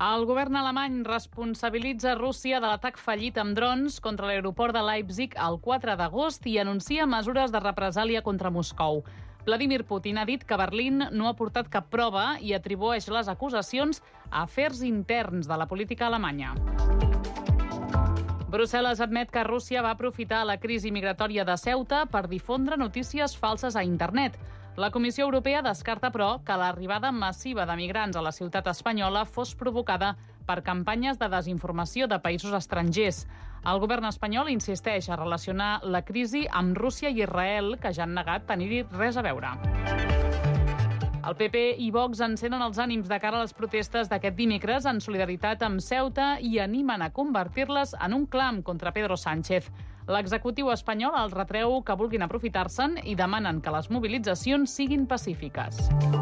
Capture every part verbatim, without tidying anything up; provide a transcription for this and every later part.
El govern alemany responsabilitza Rússia de l'atac fallit amb drons contra l'aeroport de Leipzig el quatre d'agost i anuncia mesures de represàlia contra Moscou. Vladimir Putin ha dit que Berlín no ha portat cap prova i atribueix les acusacions a afers interns de la política alemanya. Brussel·les admet que Rússia va aprofitar la crisi migratòria de Ceuta per difondre notícies falses a internet. La Comissió Europea descarta, però, que l'arribada massiva de migrants a la ciutat espanyola fos provocada per campanyes de desinformació de països estrangers. El govern espanyol insisteix a relacionar la crisi amb Rússia i Israel, que ja han negat tenir-hi res a veure. El P P i Vox encenen els ànims de cara a les protestes d'aquest dimecres en solidaritat amb Ceuta i animen a convertir-les en un clam contra Pedro Sánchez. L'executiu espanyol els retreu que vulguin aprofitar-se'n i demanen que les mobilitzacions siguin pacífiques.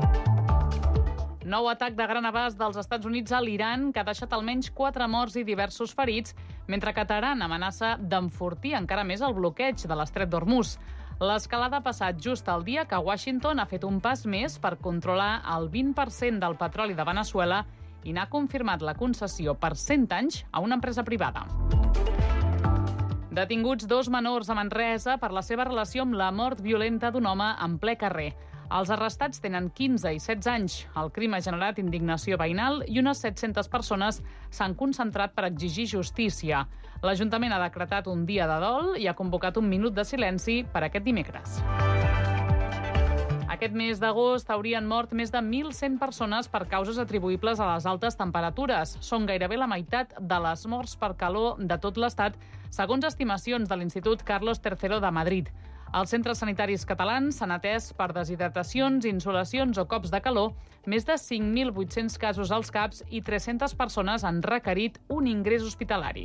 Nou atac de gran abast dels Estats Units a l'Iran que ha deixat almenys quatre morts i diversos ferits, mentre que Teheran amenaça d'enfortir encara més el bloqueig de l'estret d'Hormuz. L'escalada ha passat just el dia que Washington ha fet un pas més per controlar el vint per cent del petroli de Veneçuela i n'ha confirmat la concessió per cent anys a una empresa privada. Detinguts dos menors a Manresa per la seva relació amb la mort violenta d'un home en ple carrer. Els arrestats tenen quinze i setze anys. El crim ha generat indignació veïnal i unes set-centes persones s'han concentrat per exigir justícia. L'Ajuntament ha decretat un dia de dol i ha convocat un minut de silenci per aquest dimecres. Aquest mes d'agost haurien mort més de mil cent persones per causes atribuïbles a les altes temperatures. Són gairebé la meitat de les morts per calor de tot l'Estat, segons estimacions de l'Institut Carlos tercero de Madrid. Els centres sanitaris catalans s'han atès per deshidratacions, insolacions o cops de calor més de cinc mil vuit-cents casos als C A Ps i tres-centes persones han requerit un ingrés hospitalari.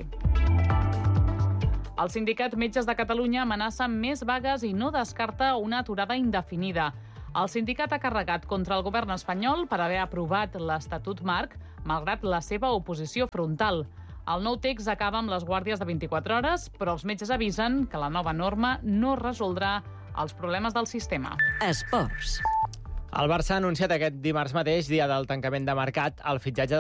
El sindicat Metges de Catalunya amenaça més vagues i no descarta una aturada indefinida. El sindicat ha carregat contra el govern espanyol per haver aprovat l'Estatut Marc, malgrat la seva oposició frontal. El nou text acaba amb les guàrdies de vint-i-quatre hores, però els metges avisen que la nova norma no resoldrà els problemes del sistema. Esports. El Barça ha anunciat aquest dimarts mateix, dia del tancament de mercat, el fitxatge